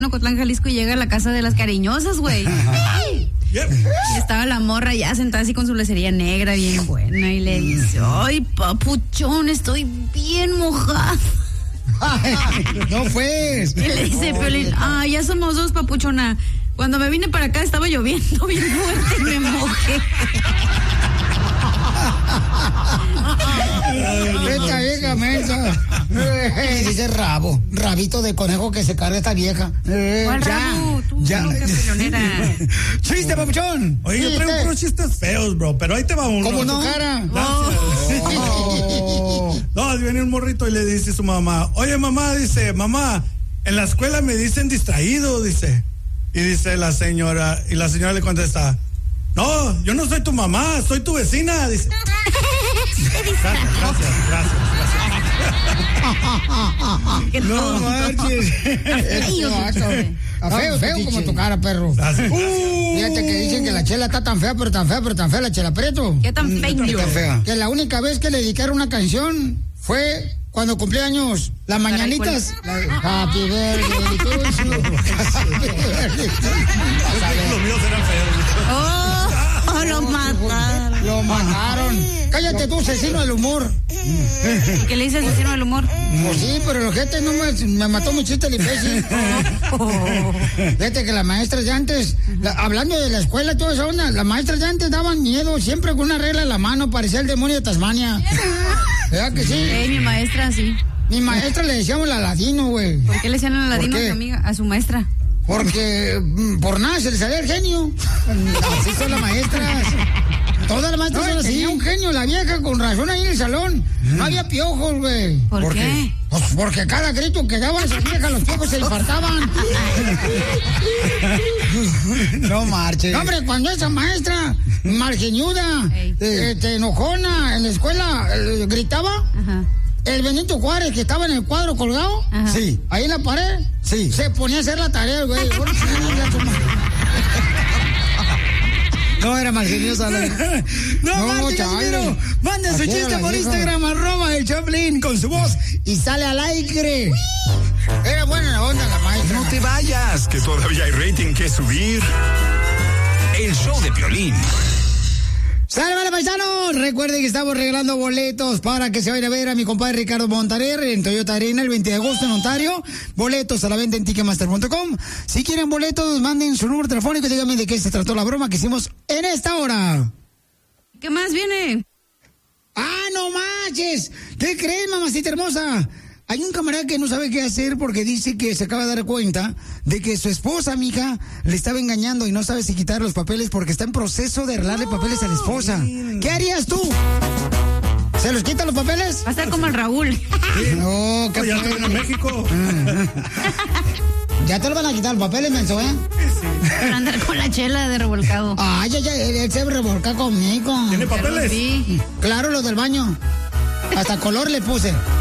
Ocotlán, Jalisco, y llega a la casa de las cariñosas, güey. Y estaba la morra ya sentada así con su lecería negra, bien buena, y le dice, ay, papuchón, estoy bien mojada. No pues. Y le dice Piolín, ya somos dos, papuchona. Cuando me vine para acá estaba lloviendo bien fuerte y me mojé. Esta vieja mensa. Dice rabito de conejo que se carga esta vieja. ¿Cuál rabo? Tú nunca pelonera. ¡Chiste, papuchón! Oye, yo traigo unos chistes feos, bro, pero ahí te va uno. ¿Cómo no? Cara. No, viene un morrito y le dice a su mamá, oye, mamá, dice, mamá, en la escuela me dicen distraído, dice. Y dice la señora, y la señora le contesta, no, yo no soy tu mamá, soy tu vecina, dice. Gracias. No marches. Feo como tu cara, perro. Fíjate que dicen que la Chela está tan fea, la Chela Prieto. ¿Qué tan fea? Que la única vez que le dedicaron una canción fue cuando cumplió años las mañanitas. Happy birthday to you. Los míos eran feos. Lo mataron. Cállate tú, asesino del humor. ¿Qué le dice asesino del humor? Pues sí, pero el ojete no me mató mi chiste el imbécil. Fíjate que las maestras de antes, hablando de la escuela, toda esa onda, las maestras de antes daban miedo, siempre con una regla en la mano, parecía el demonio de Tasmania. ¿Verdad que sí? Mi maestra, sí. Mi maestra le decíamos el Aladino, güey. ¿Por qué le decían el Aladino a su amiga, a su maestra? Porque por nada se le salía el genio. Así son las maestras. Todas las maestras son así. Tenía un genio la vieja, con razón ahí en el salón. No había piojos, güey. ¿Por qué? Pues porque cada grito que daba esa vieja, los piojos se infartaban. No marches. No, hombre, cuando esa maestra malgeñuda, enojona en la escuela, gritaba. Ajá. El Benito Juárez, que estaba en el cuadro colgado, sí, ahí en la pared, sí, se ponía a hacer la tarea, güey. No era malgeniosa. No, Chairo. Manda su chiste por Instagram, @el Choplin, con su voz, y sale al aire. Era buena la onda la maestra. No te vayas, que todavía hay rating que subir. El show de Piolín. ¡Sale, vale, paisanos! Recuerden que estamos regalando boletos para que se vayan a ver a mi compadre Ricardo Montaner en Toyota Arena el 20 de agosto en Ontario. Boletos a la venta en Ticketmaster.com. Si quieren boletos, manden su número telefónico y díganme de qué se trató la broma que hicimos en esta hora. ¿Qué más viene? ¡Ah, no manches! ¿Qué crees, mamacita hermosa? Hay un camarada que no sabe qué hacer porque dice que se acaba de dar cuenta de que su esposa, mija, le estaba engañando y no sabe si quitar los papeles porque está en proceso de arreglarle papeles a la esposa. ¿Qué harías tú? ¿Se los quitan los papeles? Va a ser como el Raúl. No, ¿qué ya estoy en México. Ya te lo van a quitar los papeles, menso, ¿eh? Sí. Para andar con la Chela de revolcado. Ay, él se revolca conmigo. ¿Tiene papeles? Sí. Claro, los del baño. Hasta color le puse.